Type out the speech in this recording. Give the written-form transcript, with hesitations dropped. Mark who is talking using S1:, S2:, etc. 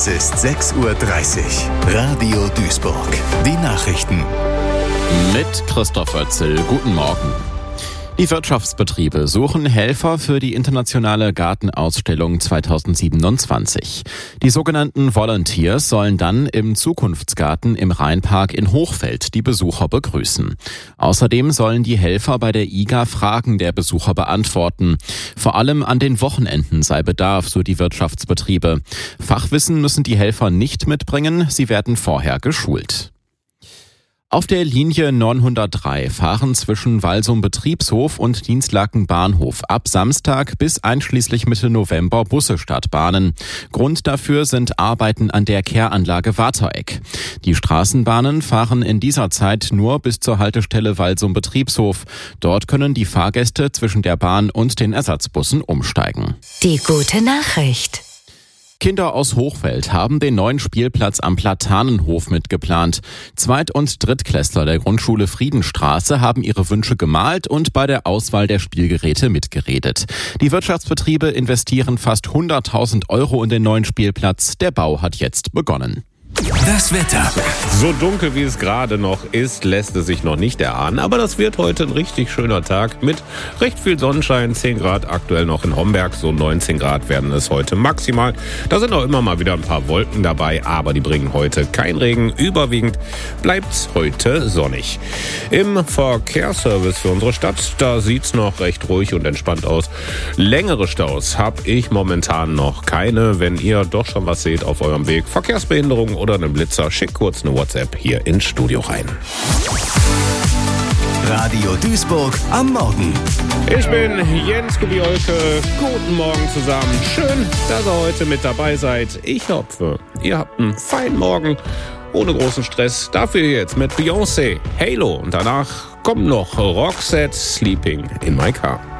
S1: Es ist 6:30 Uhr. Radio Duisburg. Die Nachrichten.
S2: Mit Christoph Oetzel. Guten Morgen. Die Wirtschaftsbetriebe suchen Helfer für die internationale Gartenausstellung 2027. Die sogenannten Volunteers sollen dann im Zukunftsgarten im Rheinpark in Hochfeld die Besucher begrüßen. Außerdem sollen die Helfer bei der IGA Fragen der Besucher beantworten. Vor allem an den Wochenenden sei Bedarf, so die Wirtschaftsbetriebe. Fachwissen müssen die Helfer nicht mitbringen, sie werden vorher geschult. Auf der Linie 903 fahren zwischen Walsum Betriebshof und Dinslaken Bahnhof ab Samstag bis einschließlich Mitte November Busse statt Bahnen. Grund dafür sind Arbeiten an der Kehranlage Watereck. Die Straßenbahnen fahren in dieser Zeit nur bis zur Haltestelle Walsum Betriebshof. Dort können die Fahrgäste zwischen der Bahn und den Ersatzbussen umsteigen.
S3: Die gute Nachricht.
S2: Kinder aus Hochfeld haben den neuen Spielplatz am Platanenhof mitgeplant. Zweit- und Drittklässler der Grundschule Friedenstraße haben ihre Wünsche gemalt und bei der Auswahl der Spielgeräte mitgeredet. Die Wirtschaftsbetriebe investieren fast 100.000 Euro in den neuen Spielplatz. Der Bau hat jetzt begonnen.
S1: Das Wetter.
S4: So dunkel wie es gerade noch ist, lässt es sich noch nicht erahnen. Aber das wird heute ein richtig schöner Tag mit recht viel Sonnenschein. 10 Grad aktuell noch in Homberg, so 19 Grad werden es heute maximal. Da sind auch immer mal wieder ein paar Wolken dabei, aber die bringen heute keinen Regen. Überwiegend bleibt es heute sonnig. Im Verkehrsservice für unsere Stadt, da sieht es noch recht ruhig und entspannt aus. Längere Staus habe ich momentan noch keine. Wenn ihr doch schon was seht auf eurem Weg, Verkehrsbehinderung oder einen Blitzer, schickt kurz eine WhatsApp hier ins Studio rein.
S1: Radio Duisburg am Morgen.
S4: Ich bin Jens Kubiolke. Guten Morgen zusammen. Schön, dass ihr heute mit dabei seid. Ich hoffe, ihr habt einen feinen Morgen ohne großen Stress. Dafür jetzt mit Beyoncé, Halo und danach kommt noch Roxette, Sleeping in My Car.